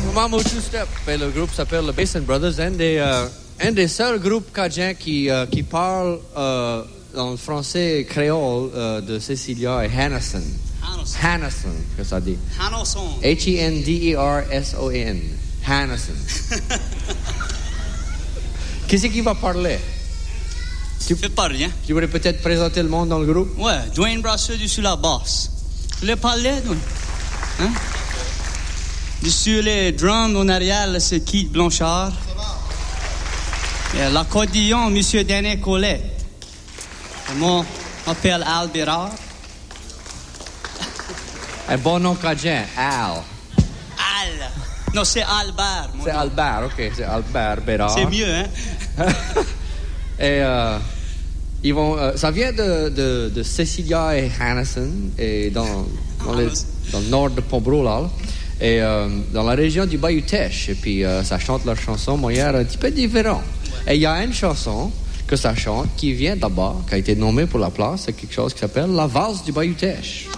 Mamo Two Step. Le groupe s'appelle The Basin Brothers. Un des seuls groupes cajun qui parle en français créole de Cecilia et Hannison. Hannison, que ça dit. Hannison. Henderson. Hannison. Qui c'est qui va parler? Tu fais pas rien. Tu voudrais peut-être présenter le monde dans le groupe? Ouais, Dwayne Brasseur sur la basse. Tu voulais parler, Dwayne? Hein? Sur les drums en arrière, c'est Keith Blanchard. Et l'accordéon, Monsieur Denis Colette. Et moi, je m'appelle Al Bérard. Un bon nom cajun, Al. Al. Non, c'est Albert. C'est Albert, ok, c'est Albert Bérard. C'est mieux, hein? Et ils vont, ça vient de Cecilia et Hannison, et dans le nord de Pont-Brulal, et dans la région du Bayou-Teche. Et puis ça chante leur chanson manière un petit peu différente. Et il y a une chanson que ça chante qui vient d'abord, qui a été nommée pour la place, c'est quelque chose qui s'appelle La valse du Bayou-Teche.